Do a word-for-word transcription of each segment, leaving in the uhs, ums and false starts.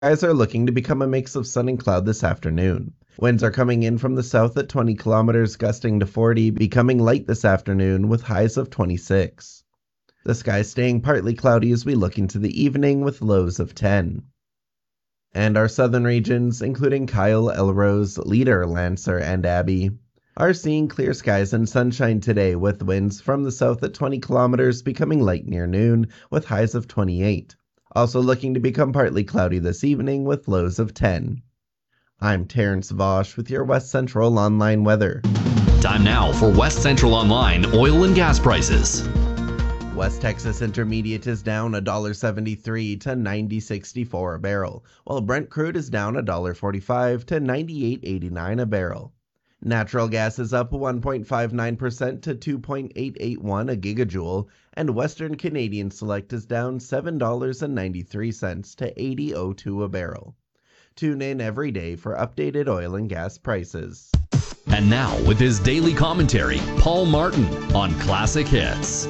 Skies are looking to become a mix of sun and cloud this afternoon. Winds are coming in from the south at twenty kilometers, gusting to forty, becoming light this afternoon with highs of twenty-six. The sky staying partly cloudy as we look into the evening with lows of ten. And our southern regions, including Kyle, Elrose, Leader, Lancer, and Abbey, are seeing clear skies and sunshine today with winds from the south at twenty kilometers, becoming light near noon with highs of twenty-eight. Also looking to become partly cloudy this evening with lows of ten. I'm Terrence Vosch with your West Central Online weather. Time now for West Central Online oil and gas prices. West Texas Intermediate is down one dollar seventy-three to ninety sixty-four a barrel, while Brent crude is down one dollar forty-five to ninety-eight eighty-nine a barrel. Natural gas is up one point five nine percent to two point eight eight one a gigajoule, and Western Canadian Select is down seven dollars and ninety-three cents to eighty oh two a barrel. Tune in every day for updated oil and gas prices. And now, with his daily commentary, Paul Martin on Classic Hits.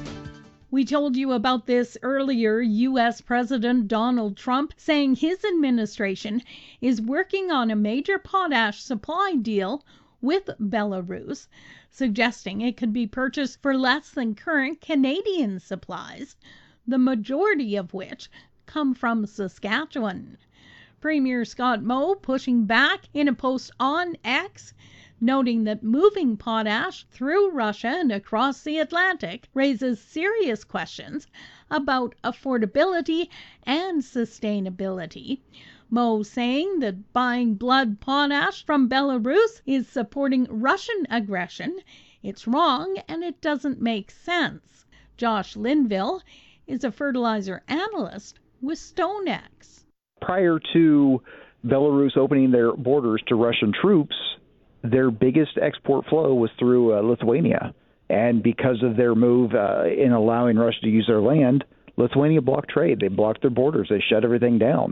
We told you about this earlier. U S President Donald Trump saying his administration is working on a major potash supply deal with Belarus, suggesting it could be purchased for less than current Canadian supplies, the majority of which come from Saskatchewan. Premier Scott Moe pushing back in a post on X, noting that moving potash through Russia and across the Atlantic raises serious questions about affordability and sustainability. Moe saying that buying blood potash from Belarus is supporting Russian aggression. It's wrong and it doesn't make sense. Josh Linville is a fertilizer analyst with StoneX. Prior to Belarus opening their borders to Russian troops, their biggest export flow was through uh, Lithuania. And because of their move uh, in allowing Russia to use their land, Lithuania blocked trade. They blocked their borders. They shut everything down.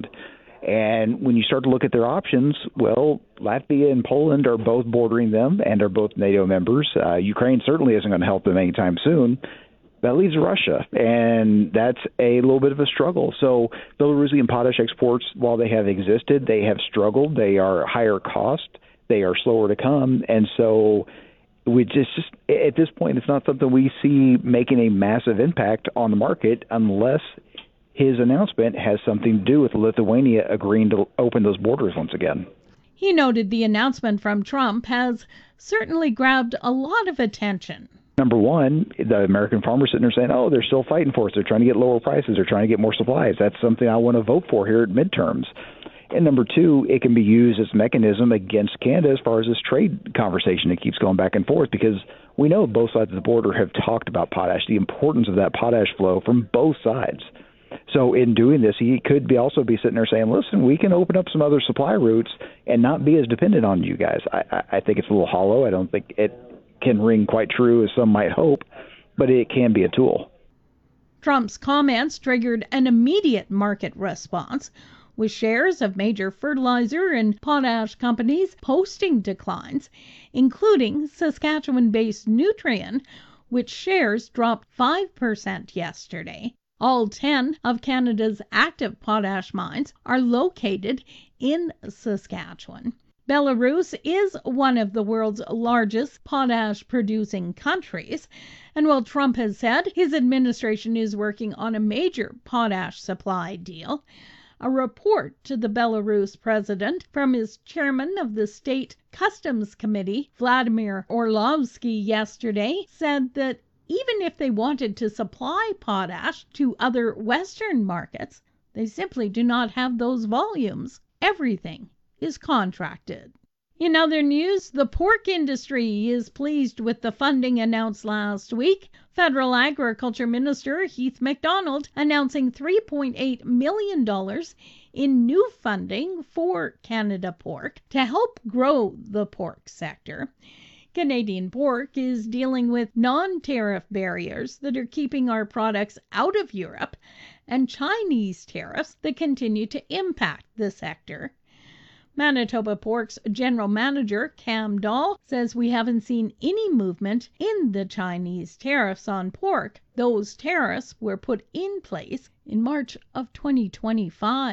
And when you start to look at their options, well, Latvia and Poland are both bordering them and are both NATO members. Uh, Ukraine certainly isn't going to help them anytime soon. That leaves Russia, and that's a little bit of a struggle. So Belarusian potash exports, while they have existed, they have struggled. They are higher cost. They are slower to come. And so we just, just at this point, it's not something we see making a massive impact on the market unless his announcement has something to do with Lithuania agreeing to open those borders once again. He noted the announcement from Trump has certainly grabbed a lot of attention. Number one, the American farmers sitting there saying, oh, they're still fighting for us. They're trying to get lower prices. They're trying to get more supplies. That's something I want to vote for here at midterms. And number two, it can be used as a mechanism against Canada as far as this trade conversation that keeps going back and forth, because we know both sides of the border have talked about potash, the importance of that potash flow from both sides. So in doing this, he could be also be sitting there saying, listen, we can open up some other supply routes and not be as dependent on you guys. I, I think it's a little hollow. I don't think it can ring quite true as some might hope, but it can be a tool. Trump's comments triggered an immediate market response, with shares of major fertilizer and potash companies posting declines, including Saskatchewan-based Nutrien, which shares dropped five percent yesterday. All ten of Canada's active potash mines are located in Saskatchewan. Belarus is one of the world's largest potash-producing countries, and while Trump has said his administration is working on a major potash supply deal, a report to the Belarus president from his chairman of the State Customs Committee, Vladimir Orlovsky, yesterday said that even if they wanted to supply potash to other Western markets, they simply do not have those volumes. Everything is contracted. In other news, the pork industry is pleased with the funding announced last week. Federal Agriculture Minister Heath MacDonald announcing three point eight million dollars in new funding for Canada Pork to help grow the pork sector. Canadian Pork is dealing with non-tariff barriers that are keeping our products out of Europe and Chinese tariffs that continue to impact the sector. Manitoba Pork's general manager, Cam Dahl, says we haven't seen any movement in the Chinese tariffs on pork. Those tariffs were put in place in March of twenty twenty-five.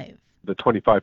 the twenty-five